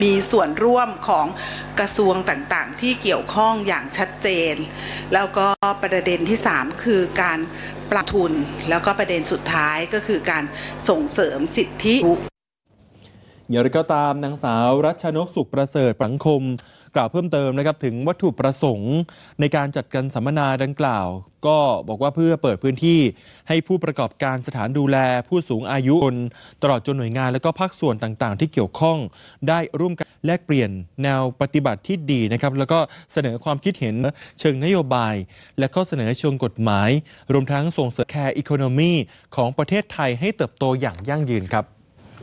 มีส่วนร่วมของกระทรวงต่างๆที่เกี่ยวข้องอย่างชัดเจนแล้วก็ประเด็นที่3คือการปรับทุนแล้วก็ประเด็นสุดท้ายก็คือการส่งเสริมสิทธิอย่างไรก็ตามนางสาวรัชนกสุขประเสริฐสังคมกล่าวเพิ่มเติมนะครับถึงวัตถุประสงค์ในการจัดการสัมมนาดังกล่าวก็บอกว่าเพื่อเปิดพื้นที่ให้ผู้ประกอบการสถานดูแลผู้สูงอายุตลอดจนหน่วยงานและก็ภาคส่วนต่างๆที่เกี่ยวข้องได้ร่วมกันแลกเปลี่ยนแนวปฏิบัติที่ดีนะครับแล้วก็เสนอความคิดเห็นเชิงนโยบายและก็เสนอเชิงกฎหมายรวมทั้งส่งเสริมแคร์อีโคโนมีของประเทศไทยให้เติบโตอย่างยั่งยืนครับ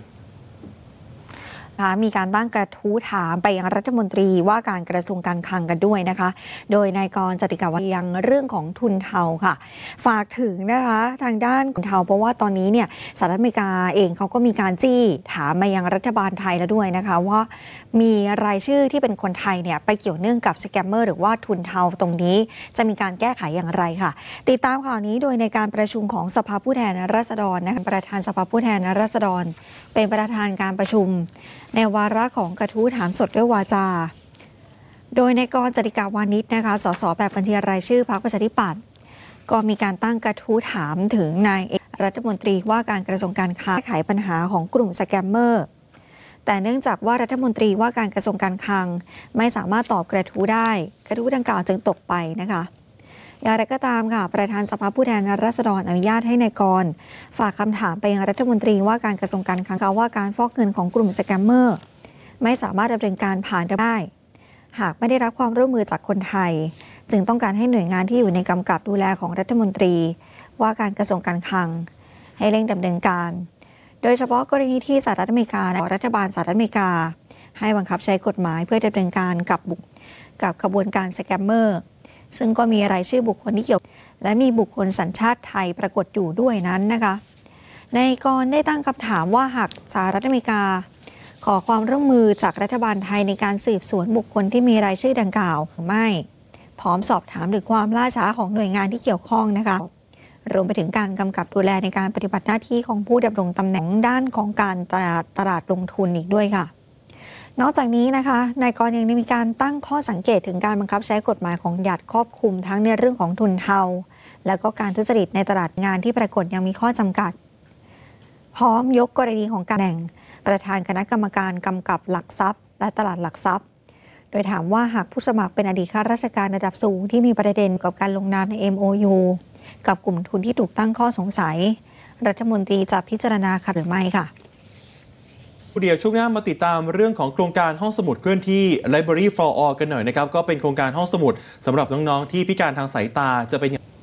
มีการตั้งกระทู้ถามไปยังรัฐมนตรีว่าการกระทรวงการคลังกันด้วยนะคะโดยนายกรจติกาวายังเรื่องของทุนเทาค่ะฝากถึงนะคะทางด้านทุนเทาเพราะว่าตอนนี้เนี่ยสหรัฐอเมริกาเองเขาก็มีการจี้ถามมายังรัฐบาลไทยแล้วด้วยนะคะว่ามีรายชื่อที่เป็นคนไทยเนี่ยไปเกี่ยวเนื่องกับสแกมเมอร์หรือว่าทุนเทาตรงนี้จะมีการแก้ไขอย่างไรค่ะติดตามข่าวนี้โดยในการประชุมของสภาผู้แทนราษฎรนะคะประธานสภาผู้แทนราษฎรเป็นประธานการประชุมในวาระของกระทู้ถามสดด้วยวาจาโดยในกรจติกาวานิชนะคะสสแบบบัญชีรายชื่อพรรคประชาธิปัตย์ก็มีการตั้งกระทู้ถามถึงนายรัฐมนตรีว่าการกระทรวงการคลังแก้ไขปัญหาของกลุ่มสแกมเมอร์แต่เนื่องจากว่ารัฐมนตรีว่าการกระทรวงการคลังไม่สามารถตอบกระทู้ได้กระทู้ดังกล่าวจึงตกไปนะคะอย่างไรก็ตามค่ะประธานสภาผู้แทนราษฎรอนุญาตให้นายกรฝากคำถามไปยังรัฐมนตรีว่าการกระทรวงการคลังว่าการฟอกเงินของกลุ่มสแกมเมอร์ไม่สามารถดำเนินการผ่านได้หากไม่ได้รับความร่วมมือจากคนไทยจึงต้องการให้หน่วยงานที่อยู่ในกำกับดูแลของรัฐมนตรีว่าการกระทรวงการคลังให้เร่งดำเนินการโดยเฉพาะกรณีที่สหรัฐอเมริกาและรัฐบาลสหรัฐอเมริกาให้บังคับใช้กฎหมายเพื่อดำเนินการกับขบวนการสแกมเมอร์ซึ่งก็มีรายชื่อบุคคลที่เกี่ยวและมีบุคคลสัญชาติไทยปรากฏอยู่ด้วยนั้นนะคะนายกรได้ตั้งคำถามว่าหากสหรัฐอเมริกาขอความร่วมมือจากรัฐบาลไทยในการสืบสวนบุคคลที่มีรายชื่อดังกล่าวหรือไม่พร้อมสอบถามถึงความล่าช้าของหน่วยงานที่เกี่ยวข้องนะคะรวมไปถึงการกำกับดูแลในการปฏิบัติหน้าที่ของผู้ดำรงตำแหน่งด้านของการตลาดลงทุนอีกด้วยค่ะนอกจากนี้นะคะนายกรยังได้มีการตั้งข้อสังเกตถึงการบังคับใช้กฎหมายของหยัดครอบคลุมทั้งในเรื่องของทุนเทาและก็การทุจริตในตลาดงานที่ปรากฏยังมีข้อจำกัดพร้อมยกกรณีของการแต่งประธานคณะกรรมการกำกับหลักทรัพย์และตลาดหลักทรัพย์โดยถามว่าหากผู้สมัครเป็นอดีตข้าราชการระดับสูงที่มีประเด็นกับการลงนามใน MOU กับกลุ่มทุนที่ถูกตั้งข้อสงสัยรัฐมนตรีจะพิจารณาค่ะหรือไม่ค่ะเดี๋ยวช่วงหน้ามาติดตามเรื่องของโครงการห้องสมุดเคลื่อนที่ Library for All กันหน่อยนะครับก็เป็นโครงการห้องสมุดสำหรับน้องๆที่พิการทางสายตาจะเป็น